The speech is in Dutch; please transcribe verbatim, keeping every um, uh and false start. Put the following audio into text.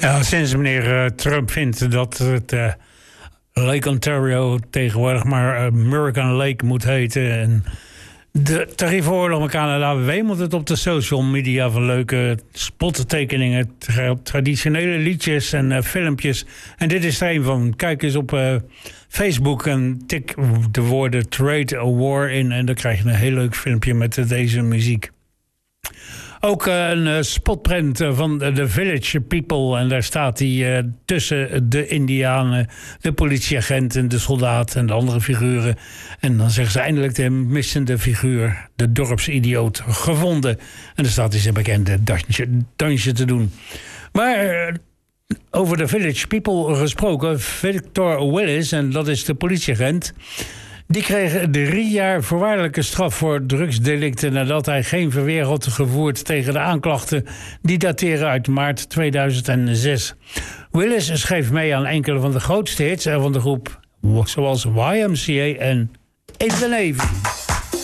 Ja, sinds meneer uh, Trump vindt dat het uh, Lake Ontario tegenwoordig maar American Lake moet heten. En de tariefoorlog met Canada wemelt het op de social media van leuke spottekeningen, tra- traditionele liedjes en uh, filmpjes. En dit is er een van. Kijk eens op uh, Facebook en tik de woorden Trade a War in en dan krijg je een heel leuk filmpje met uh, deze muziek. Ook uh, een uh, spotprint uh, van uh, The Village People. En daar staat hij uh, tussen de Indianen, de politieagenten, de soldaten en de andere figuren. En dan zeggen ze eindelijk de missende figuur, de dorpsidioot, gevonden. En dan staat hij zijn bekende dansje, dansje te doen. Maar uh, over The Village People gesproken, Victor Willis, en dat is de politieagent, die kreeg drie jaar voorwaardelijke straf voor drugsdelicten nadat hij geen verweer had gevoerd tegen de aanklachten die dateren uit maart tweeduizend zes. Willis schreef mee aan enkele van de grootste hits van de groep, zoals Y M C A en Ace the Navy.